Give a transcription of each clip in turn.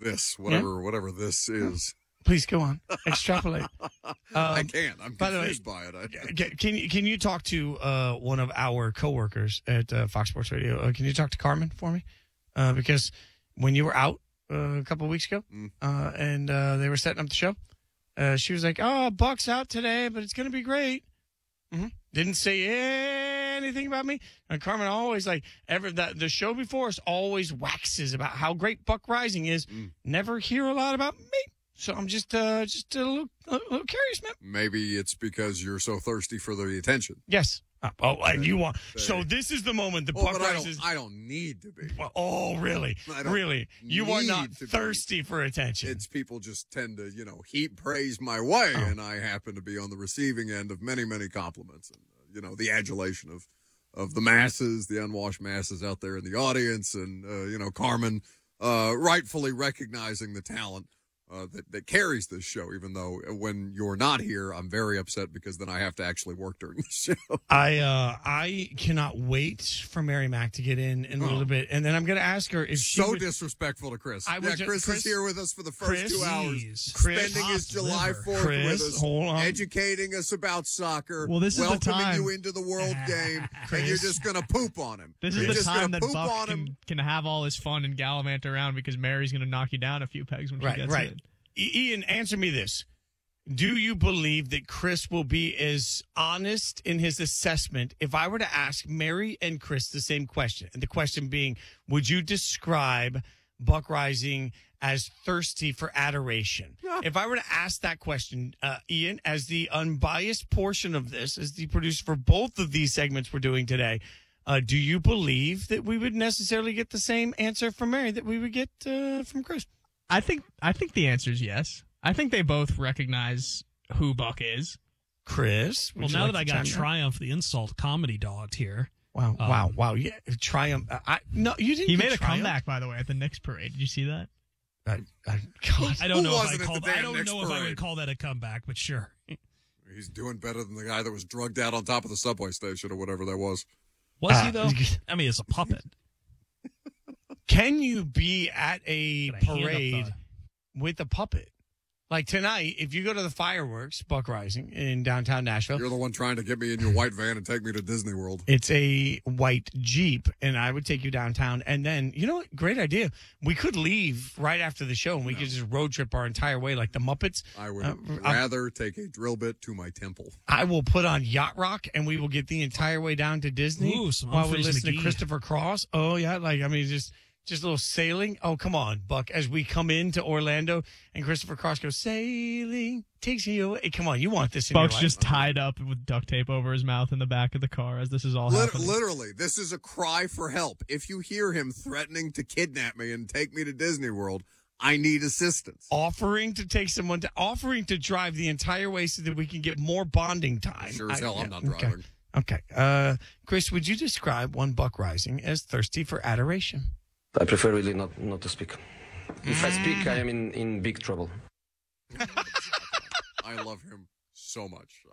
whatever this is. Please go on. Extrapolate. I can't. I'm confused by it. Can you talk to one of our coworkers at Fox Sports Radio? Can you talk to Carmen for me? Because when you were out a couple of weeks ago, and they were setting up the show, she was like, "Oh, Buck's out today, but it's going to be great." Mm-hmm. Didn't say anything about me. And Carmen always the show before us always waxes about how great Buck Rising is. Never hear a lot about me. So I'm just a little curious, man. Maybe it's because you're so thirsty for the attention. Yes. And you want. So this is the moment the Buck rises. I don't need to be. Oh, really? Really? You are not thirsty for attention. It's people just tend to, heap praise my way, and I happen to be on the receiving end of many, many compliments, and the adulation of the masses, the unwashed masses out there in the audience, and Carmen rightfully recognizing the talent that carries this show, even though when you're not here, I'm very upset because then I have to actually work during the show. I cannot wait for Mary Mac to get in a little bit, and then I'm going to ask her if she disrespectful to Chris. Chris is here with us for the first 2 hours, spending his July 4th with us, educating us about soccer, this is welcoming you into the world game, and you're just going to poop on him. This is the time that Buck can have all his fun and gallivant around because Mary's going to knock you down a few pegs when she gets in. Ian, answer me this. Do you believe that Chris will be as honest in his assessment if I were to ask Mary and Chris the same question? And the question being, would you describe Buck Rising as thirsty for adoration? Yeah. If I were to ask that question, Ian, as the unbiased portion of this, as the producer for both of these segments we're doing today, do you believe that we would necessarily get the same answer from Mary that we would get from Chris? I think the answer is yes. I think they both recognize who Buck is. Chris? Well, now that I got Triumph, the insult comedy dog here. Wow. Yeah, Triumph. No, you didn't. He made a comeback, by the way, at the Knicks parade. Did you see that? God. I don't know if I would call that a comeback, but sure. He's doing better than the guy that was drugged out on top of the subway station or whatever that was. Was he, though? I mean, it's a puppet. Can you be at a parade with a puppet? Like tonight, if you go to the fireworks, Buck Rising, in downtown Nashville. You're the one trying to get me in your white van and take me to Disney World. It's a white Jeep, and I would take you downtown. And then, you know what? Great idea. We could leave right after the show, and we could just road trip our entire way like the Muppets. I would rather take a drill bit to my temple. I will put on Yacht Rock, and we will get the entire way down to Disney while we listen to Christopher Cross. Oh, yeah. Just a little sailing. Oh, come on, Buck. As we come into Orlando and Christopher Cross goes, sailing takes you away. Come on, you want this in Buck's your life. just tied up with duct tape over his mouth in the back of the car as this is all happening. Literally, this is a cry for help. If you hear him threatening to kidnap me and take me to Disney World, I need assistance. Offering to drive the entire way so that we can get more bonding time. Sure as hell I'm not driving. Okay. Chris, would you describe one Buck Rising as thirsty for adoration? I prefer really not to speak. If I speak, I am in big trouble. I love him so much.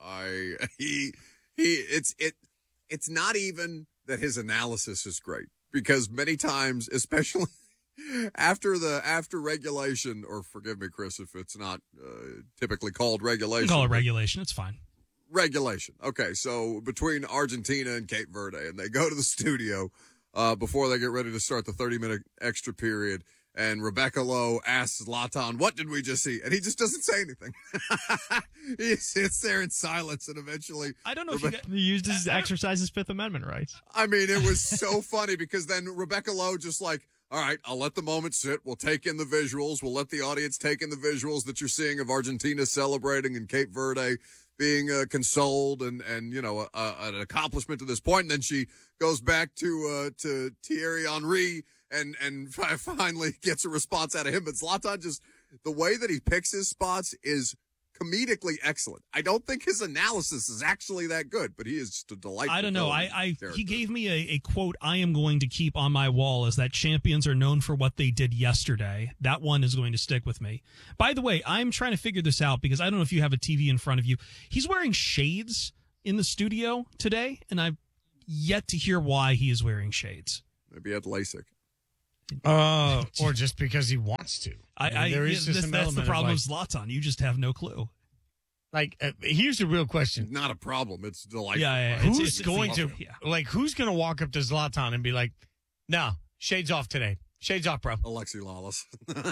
It's not even that his analysis is great, because many times, especially after regulation, or forgive me, Chris, if it's not typically called regulation. You can call it regulation. It's fine. Regulation. Okay, so between Argentina and Cape Verde, and they go to the studio before they get ready to start the 30-minute extra period, and Rebecca Lowe asks Zlatan, what did we just see? And he just doesn't say anything. He sits there in silence, and eventually... I don't know if he exercise his Fifth Amendment rights. I mean, it was so funny, because then Rebecca Lowe just all right, I'll let the moment sit. We'll take in the visuals. We'll let the audience take in the visuals that you're seeing of Argentina celebrating and Cape Verde being consoled and an accomplishment to this point. And then she goes back to Thierry Henry and finally gets a response out of him. But Zlatan, just the way that he picks his spots is comedically excellent. I don't think his analysis is actually that good, but he is just a delightful. I don't know. He gave me a quote I am going to keep on my wall, is that champions are known for what they did yesterday. That one is going to stick with me. By the way, I'm trying to figure this out because I don't know if you have a TV in front of you. He's wearing shades in the studio today, and I've yet to hear why he is wearing shades. Maybe he had LASIK. Or just because he wants to. That's the problem with Zlatan. You just have no clue. Like, here's the real question. Not a problem. It's delightful. Yeah. Who's going to walk up to Zlatan and be like, no, shades off today. Shades off, bro. Alexi Lawless.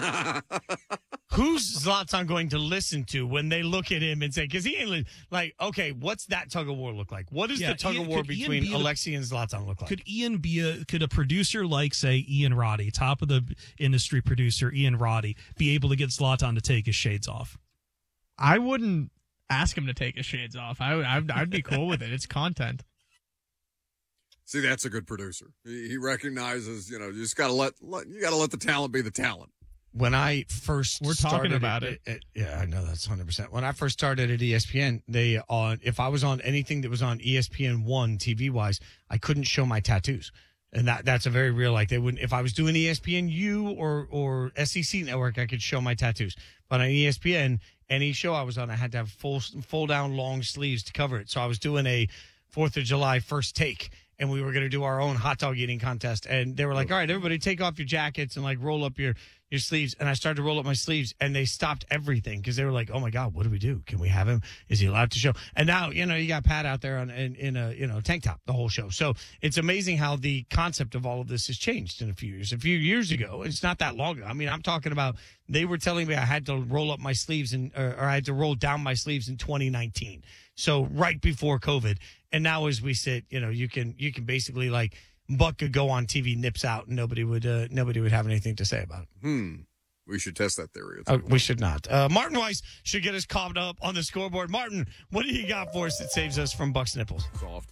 Who's Zlatan going to listen to when they look at him and say, because he ain't like, okay, what's that tug of war look like? What does the tug of war between Alexi and Zlatan look like? Could a producer like, say, Ian Roddy, top of the industry producer, Ian Roddy, be able to get Zlatan to take his shades off? I wouldn't ask him to take his shades off. I'd be cool with it. It's content. See, that's a good producer. He recognizes, you just got to let the talent be the talent. When I first We're talking about it. Yeah, I know that's 100%. When I first started at ESPN, if I was on anything that was on ESPN1 TV wise, I couldn't show my tattoos. And that's a very real, like, they wouldn't, if I was doing ESPNU or SEC network, I could show my tattoos. But on ESPN, any show I was on, I had to have full down long sleeves to cover it. So I was doing a 4th of July first take, and we were going to do our own hot dog eating contest. And they were like, all right, everybody take off your jackets and like roll up your sleeves. And I started to roll up my sleeves, and they stopped everything because they were like, oh my God, what do we do? Can we have him? Is he allowed to show? And now, you got Pat out there in a tank top the whole show. So it's amazing how the concept of all of this has changed in a few years. A few years ago, it's not that long ago. I mean, I'm talking about, they were telling me I had to roll up my sleeves or I had to roll down my sleeves in 2019. So right before COVID. And now as we sit, you can basically, like, Buck could go on TV, nips out, and nobody would have anything to say about it. We should test that theory. We should not. Martin Weiss should get us caught up on the scoreboard. Martin, what do you got for us that saves us from Buck's nipples? Soft.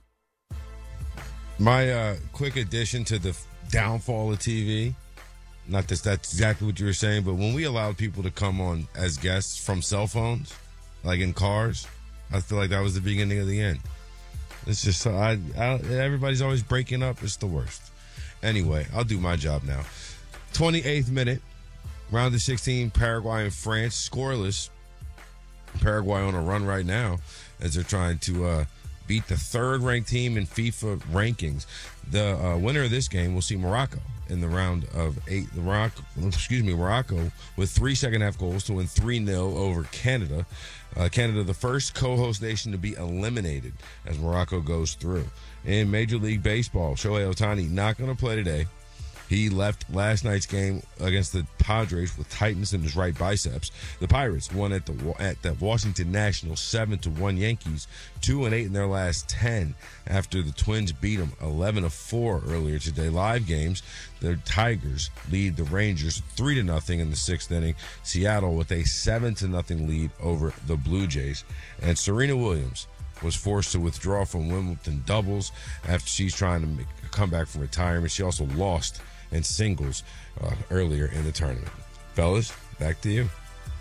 My quick addition to the downfall of TV, not that that's exactly what you were saying, but when we allowed people to come on as guests from cell phones, like in cars, I feel like that was the beginning of the end. It's just so everybody's always breaking up. It's the worst. Anyway, I'll do my job now. 28th minute, round of 16, Paraguay and France scoreless. Paraguay on a run right now as they're trying to beat the third-ranked team in FIFA rankings. The winner of this game will see Morocco in the round of 8. Morocco with 3 second-half goals to win 3-0 over Canada. Canada, the first co-host nation to be eliminated as Morocco goes through. In Major League Baseball, Shohei Ohtani not going to play today. He left last night's game against the Padres with tightness in his right biceps. The Pirates won at the Washington Nationals 7-1 Yankees, 2-8 in their last 10 after the Twins beat them 11-4 earlier today. Live games, the Tigers lead the Rangers 3-0 in the 6th inning. Seattle with a 7-0 lead over the Blue Jays. And Serena Williams was forced to withdraw from Wimbledon doubles after she's trying to make a comeback from retirement. She also lost in singles earlier in the tournament. Fellas, back to you.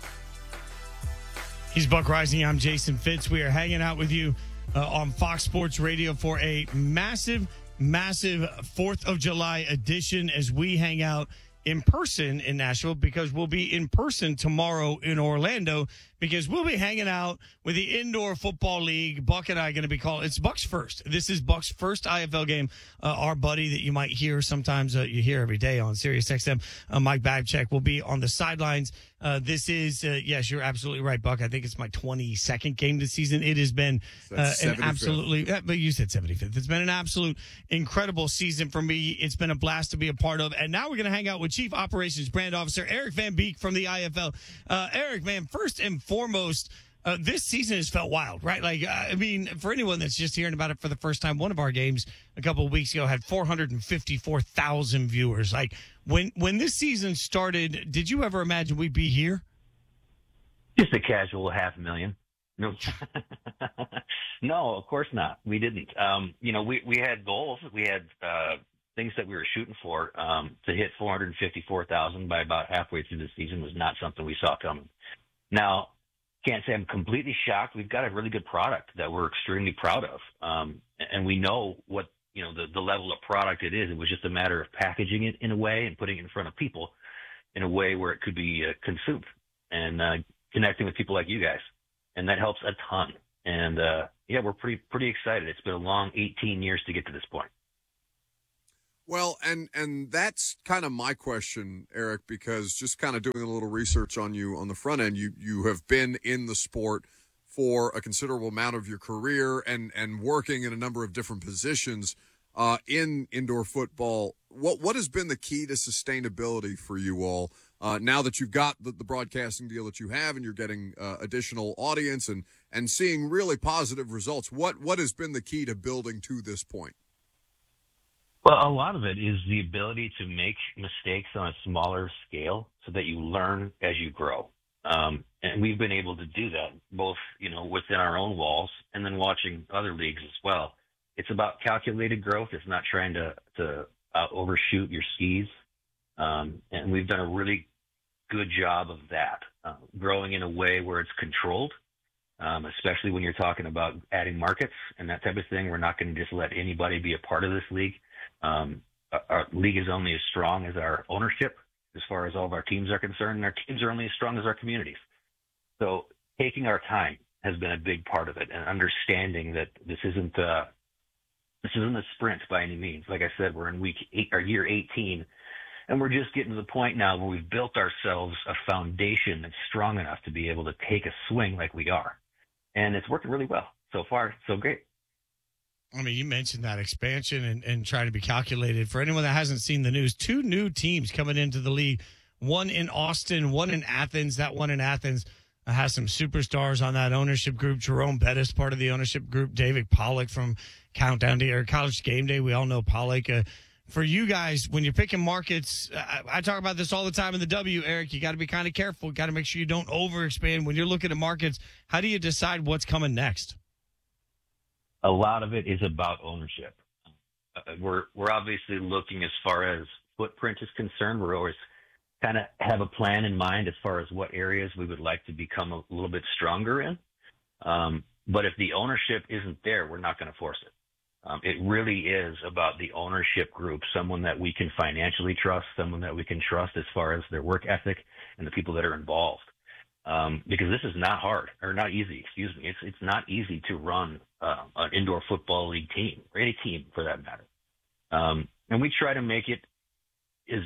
He's Buck Rising. I'm Jason Fitz. We are hanging out with you on Fox Sports Radio for a massive 4th of July edition as we hang out in person in Nashville, because we'll be in person tomorrow in Orlando, because we'll be hanging out with the Indoor Football League. Buck and I are going to be calling. It's Buck's first. This is Buck's first IFL game. Our buddy that you might hear sometimes, you hear every day on Sirius XM, Mike Babchek, will be on the sidelines. This is, yes, you're absolutely right, Buck. I think it's my 22nd game this season. It has been an absolutely, but you said 75th. It's been an absolute incredible season for me. It's been a blast to be a part of. And now we're going to hang out with Chief Operations Brand Officer Eric Van Beek from the IFL. Eric, man, first and foremost, this season has felt wild, right? Like, I mean, for anyone that's just hearing about it for the first time, one of our games a couple of weeks ago had 454,000 viewers. Like, when this season started, did you ever imagine we'd be here? Just a casual 500,000. No, no, of course not. We didn't. We had goals. We had things that we were shooting for. To hit 454,000 by about halfway through the season was not something we saw coming. Now, can't say I'm completely shocked. We've got a really good product that we're extremely proud of. And we know what, the level of product it is. It was just a matter of packaging it in a way and putting it in front of people in a way where it could be consumed and connecting with people like you guys. And that helps a ton. And, we're pretty excited. It's been a long 18 years to get to this point. Well, and that's kind of my question, Eric, because just kind of doing a little research on you on the front end, you have been in the sport for a considerable amount of your career and working in a number of different positions in indoor football. What has been the key to sustainability for you all now that you've got the broadcasting deal that you have and you're getting additional audience and seeing really positive results? What has been the key to building to this point? Well, a lot of it is the ability to make mistakes on a smaller scale so that you learn as you grow. And we've been able to do that both, within our own walls and then watching other leagues as well. It's about calculated growth. It's not trying to overshoot your skis. And we've done a really good job of that, growing in a way where it's controlled, especially when you're talking about adding markets and that type of thing. We're not going to just let anybody be a part of this league. Our league is only as strong as our ownership as far as all of our teams are concerned, and our teams are only as strong as our communities. So taking our time has been a big part of it, and understanding that this isn't a sprint by any means. Like I said, we're in year 18, and we're just getting to the point now where we've built ourselves a foundation that's strong enough to be able to take a swing like we are. And it's working really well. So far, so great. I mean, you mentioned that expansion and trying to be calculated. For anyone that hasn't seen the news, 2 new teams coming into the league, one in Austin, one in Athens. That one in Athens has some superstars on that ownership group. Jerome Bettis, part of the ownership group. David Pollock from Countdown to College Game Day. We all know Pollock. For you guys, when you're picking markets, I talk about this all the time in the W, Eric. You got to be kind of careful. Got to make sure you don't overexpand. When you're looking at markets, how do you decide what's coming next? A lot of it is about ownership. We're obviously looking as far as footprint is concerned. We're always kind of have a plan in mind as far as what areas we would like to become a little bit stronger in. But if the ownership isn't there, we're not going to force it. It really is about the ownership group, someone that we can financially trust, someone that we can trust as far as their work ethic and the people that are involved. Because this is not hard or not easy. Excuse me. It's not easy to run an indoor football league team or any team for that matter. And we try to make it as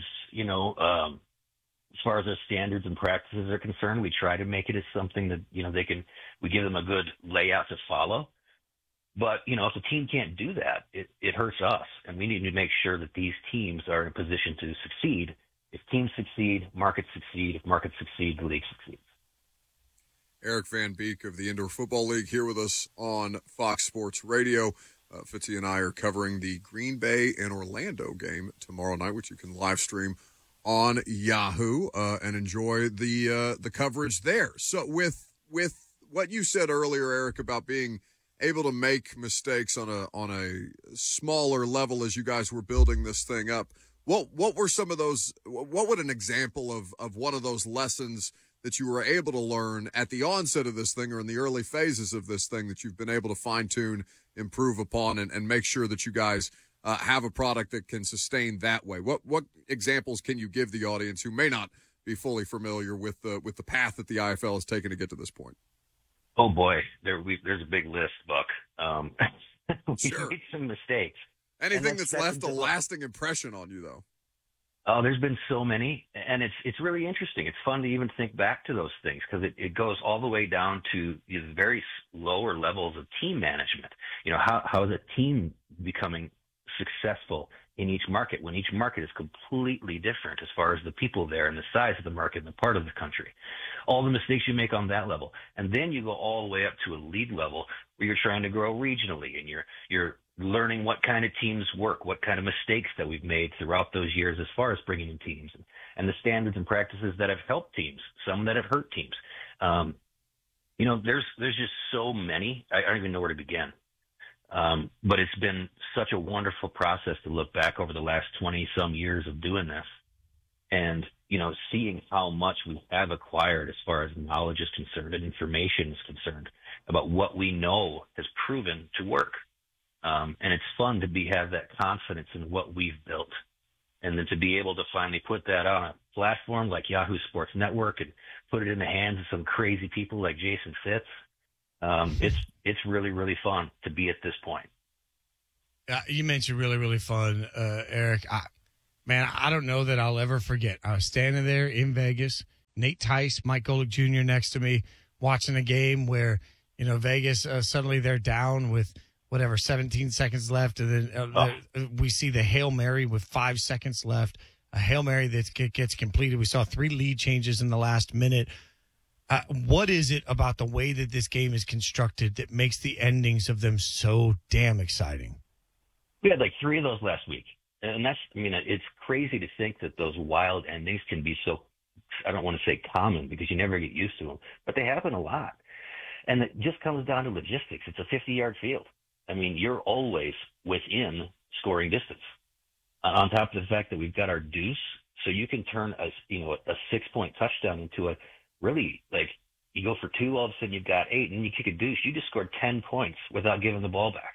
far as our standards and practices are concerned, we try to make it as something that we give them a good layout to follow. But if the team can't do that, it hurts us, and we need to make sure that these teams are in a position to succeed. If teams succeed, markets succeed. If markets succeed, the league succeeds. Eric Van Beek of the Indoor Football League here with us on Fox Sports Radio. Fitzy and I are covering the Green Bay and Orlando game tomorrow night, which you can live stream on Yahoo and enjoy the coverage there. So with what you said earlier, Eric, about being able to make mistakes on a smaller level as you guys were building this thing up, what were some of those? What would an example of one of those lessons that you were able to learn at the onset of this thing or in the early phases of this thing that you've been able to fine-tune, improve upon, and make sure that you guys have a product that can sustain that way? What examples can you give the audience who may not be fully familiar with the path that the IFL has taken to get to this point? Oh, boy. There's a big list, Buck. We Sure. made some mistakes. Anything that's left a lasting impression on you, though? Oh, there's been so many, and it's really interesting. It's fun to even think back to those things because it goes all the way down to these very lower levels of team management. How is a team becoming successful in each market when each market is completely different as far as the people there and the size of the market and the part of the country. All the mistakes you make on that level. And then you go all the way up to a league level where you're trying to grow regionally and you're learning what kind of teams work, what kind of mistakes that we've made throughout those years as far as bringing in teams and the standards and practices that have helped teams, some that have hurt teams. There's just so many. I don't even know where to begin. But it's been such a wonderful process to look back over the last 20 some years of doing this and, seeing how much we have acquired as far as knowledge is concerned and information is concerned about what we know has proven to work. And it's fun to have that confidence in what we've built and then to be able to finally put that on a platform like Yahoo Sports Network and put it in the hands of some crazy people like Jason Fitz. It's really, really fun to be at this point. You mentioned really, really fun, Eric. I don't know that I'll ever forget. I was standing there in Vegas, Nate Tice, Mike Golick Jr. next to me, watching a game where, Vegas, suddenly they're down with 17 seconds left. And then we see the Hail Mary with 5 seconds left, a Hail Mary that gets completed. We saw 3 lead changes in the last minute. What is it about the way that this game is constructed that makes the endings of them so damn exciting? We had like 3 of those last week. And it's crazy to think that those wild endings can be so, I don't want to say common because you never get used to them, but they happen a lot. And it just comes down to logistics. It's a 50-yard field. You're always within scoring distance. On top of the fact that we've got our deuce, so you can turn a 6-point touchdown into a really, you go for 2, all of a sudden you've got 8, and you kick a deuce. You just scored 10 points without giving the ball back.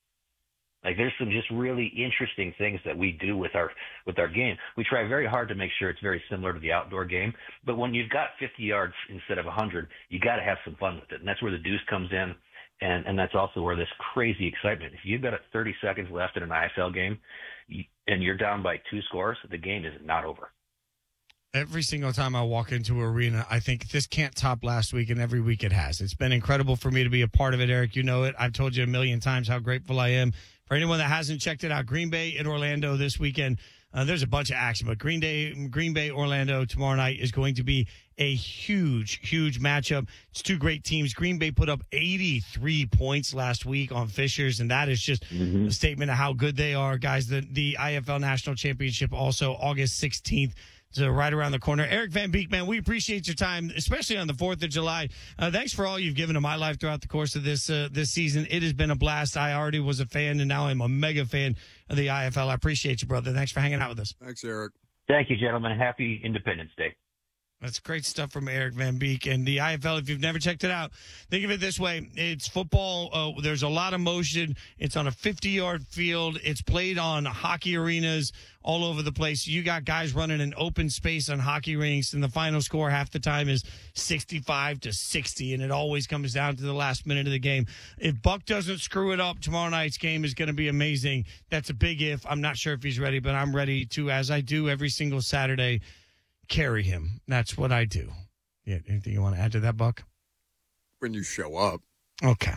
There's some just really interesting things that we do with our game. We try very hard to make sure it's very similar to the outdoor game. But when you've got 50 yards instead of 100, you got to have some fun with it. And that's where the deuce comes in. And that's also where this crazy excitement. If you've got 30 seconds left in an IFL game and you're down by 2 scores, the game is not over. Every single time I walk into an arena, I think this can't top last week, and every week it has. It's been incredible for me to be a part of it, Eric. You know it. I've told you a million times how grateful I am. For anyone that hasn't checked it out, Green Bay in Orlando this weekend. There's a bunch of action, but Green Bay, Orlando tomorrow night is going to be a huge, huge matchup. It's 2 great teams. Green Bay put up 83 points last week on Fishers, and that is just a statement of how good they are, guys. The IFL National Championship also August 16th. So right around the corner. Eric Van Beek, man, we appreciate your time, especially on the 4th of July. Thanks for all you've given to my life throughout the course of this season. It has been a blast. I already was a fan, and now I'm a mega fan of the IFL. I appreciate you, brother. Thanks for hanging out with us. Thanks, Eric. Thank you, gentlemen. Happy Independence Day. That's great stuff from Eric Van Beek. And the IFL, if you've never checked it out, think of it this way. It's football. There's a lot of motion. It's on a 50-yard field. It's played on hockey arenas all over the place. You got guys running in open space on hockey rinks, and the final score half the time is 65-60, and it always comes down to the last minute of the game. If Buck doesn't screw it up, tomorrow night's game is going to be amazing. That's a big if. I'm not sure if he's ready, but I'm ready to, as I do every single Saturday, carry him. That's what I do. Yeah, anything you want to add to that, Buck? When you show up. Okay.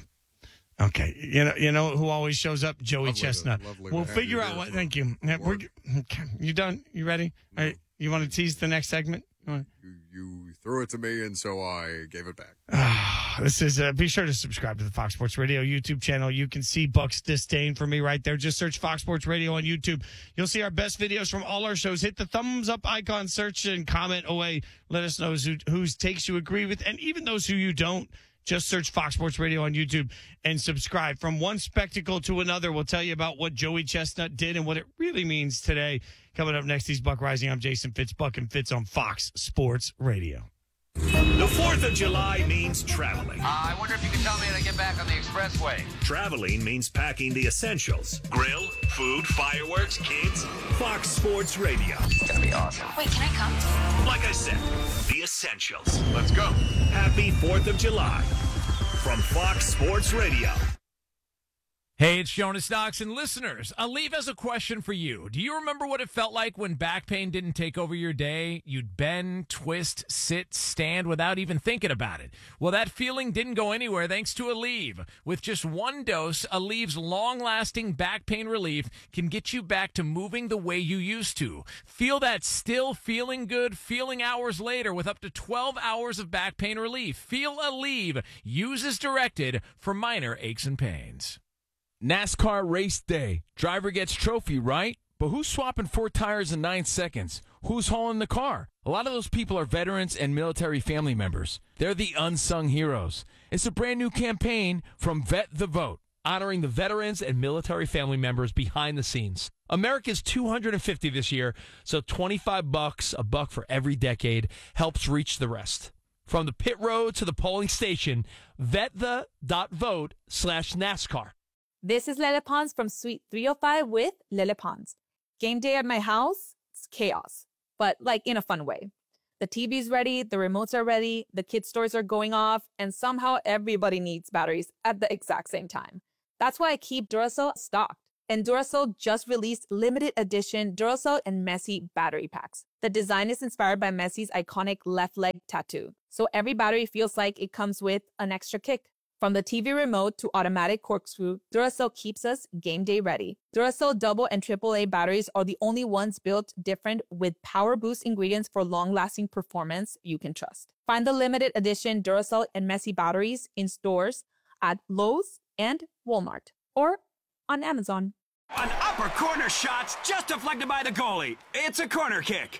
You know who always shows up? Joey Chestnut. We'll figure out what. Thank you. Okay. You done? You ready? No. All right, you want to tease the next segment? You threw it to me, and so I gave it back. This is. Be sure to subscribe to the Fox Sports Radio YouTube channel. You can see Buck's disdain for me right there. Just search Fox Sports Radio on YouTube. You'll see our best videos from all our shows. Hit the thumbs up icon, search, and comment away. Let us know whose takes you agree with, and even those who you don't. Just search Fox Sports Radio on YouTube and subscribe. From one spectacle to another, we'll tell you about what Joey Chestnut did and what it really means today. Coming up next, he's Buck Rising. I'm Jason Fitz. Buck and Fitz on Fox Sports Radio. The 4th of July means traveling. I wonder if you can tell me how to get back on the expressway. Traveling means packing the essentials. Grill, food, fireworks, kids. Fox Sports Radio. It's going to be awesome. Wait, can I come? Like I said, the essentials. Let's go. Happy 4th of July from Fox Sports Radio. Hey, it's Jonas Knox, and listeners, Aleve has a question for you. Do you remember what it felt like when back pain didn't take over your day? You'd bend, twist, sit, stand without even thinking about it. Well, that feeling didn't go anywhere thanks to Aleve. With just 1 dose, Aleve's long-lasting back pain relief can get you back to moving the way you used to. Feel that still feeling good feeling hours later with up to 12 hours of back pain relief. Feel Aleve. Use as directed for minor aches and pains. NASCAR race day. Driver gets trophy, right? But who's swapping 4 tires in 9 seconds? Who's hauling the car? A lot of those people are veterans and military family members. They're the unsung heroes. It's a brand new campaign from Vet the Vote, honoring the veterans and military family members behind the scenes. America's 250 this year, so $25, a buck for every decade, helps reach the rest. From the pit road to the polling station, vetthe.vote/NASCAR. This is Lele Pons from Suite 305 with Lele Pons. Game day at my house, it's chaos, but like in a fun way. The TV's ready, the remotes are ready, the kids' stores are going off, and somehow everybody needs batteries at the exact same time. That's why I keep Duracell stocked. And Duracell just released limited edition Duracell and Messi battery packs. The design is inspired by Messi's iconic left leg tattoo, so every battery feels like it comes with an extra kick. From the TV remote to automatic corkscrew, Duracell keeps us game day ready. Duracell double and AAA batteries are the only ones built different with power boost ingredients for long-lasting performance you can trust. Find the limited edition Duracell and Messi batteries in stores at Lowe's and Walmart or on Amazon. An upper corner shot's just deflected by the goalie. It's a corner kick.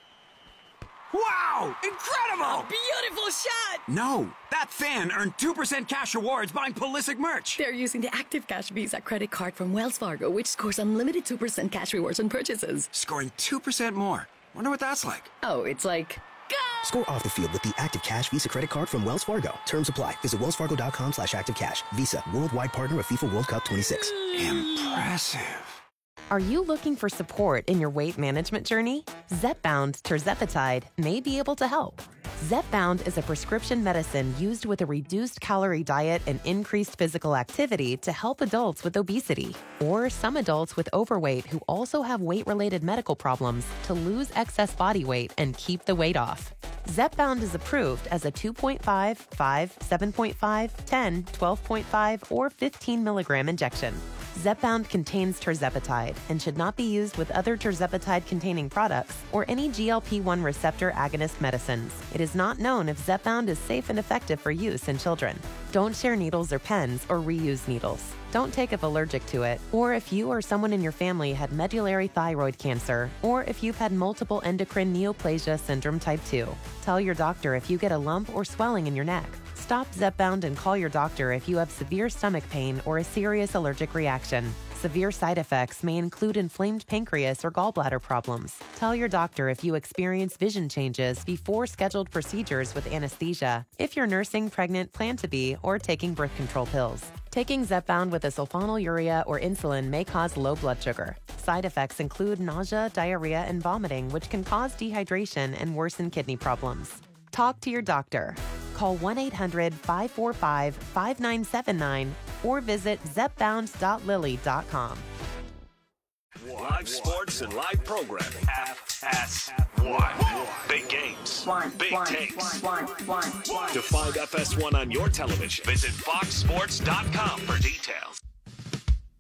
Wow! Incredible! A beautiful shot! No, that fan earned 2% cash rewards buying Pulisic merch. They're using the Active Cash Visa credit card from Wells Fargo, which scores unlimited 2% cash rewards on purchases. Scoring 2% more. Wonder what that's like. Oh, it's like... Go! Score off the field with the Active Cash Visa credit card from Wells Fargo. Terms apply. Visit wellsfargo.com/activecash. Visa, worldwide partner of FIFA World Cup 26. Impressive. Are you looking for support in your weight management journey? Zepbound tirzepatide may be able to help. Zepbound is a prescription medicine used with a reduced calorie diet and increased physical activity to help adults with obesity or some adults with overweight who also have weight-related medical problems to lose excess body weight and keep the weight off. Zepbound is approved as a 2.5, 5, 7.5, 10, 12.5, or 15 milligram injection. Zepbound contains tirzepatide and should not be used with other tirzepatide-containing products or any GLP-1 receptor agonist medicines. It is not known if Zepbound is safe and effective for use in children. Don't share needles or pens or reuse needles. Don't take if allergic to it, or if you or someone in your family had medullary thyroid cancer, or if you've had multiple endocrine neoplasia syndrome type 2. Tell your doctor if you get a lump or swelling in your neck. Stop Zepbound and call your doctor if you have severe stomach pain or a serious allergic reaction. Severe side effects may include inflamed pancreas or gallbladder problems. Tell your doctor if you experience vision changes before scheduled procedures with anesthesia, if you're nursing, pregnant, plan to be, or taking birth control pills. Taking Zepbound with a sulfonylurea or insulin may cause low blood sugar. Side effects include nausea, diarrhea, and vomiting, which can cause dehydration and worsen kidney problems. Talk to your doctor. Call 1-800-545-5979 or visit zepbound.lily.com. Live sports and live programming. FS1. Big games. Big takes. To find FS1 on your television, visit foxsports.com for details.